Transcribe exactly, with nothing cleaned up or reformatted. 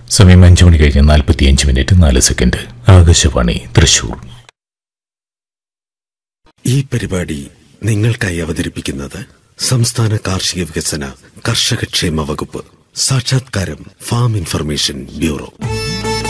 സമയം അഞ്ചു മണി കഴിഞ്ഞ് നാൽപ്പത്തിയഞ്ച് മിനിറ്റ് നാല് സെക്കൻഡ്. ആകാശവാണി തൃശൂർ. ഈ പരിപാടി നിങ്ങൾക്കായി അവതരിപ്പിക്കുന്നത് സംസ്ഥാന കാർഷിക വികസന കർഷകക്ഷേമ വകുപ്പ്. സാക്ഷാത്കാരം ഫാം ഇൻഫർമേഷൻ ബ്യൂറോ.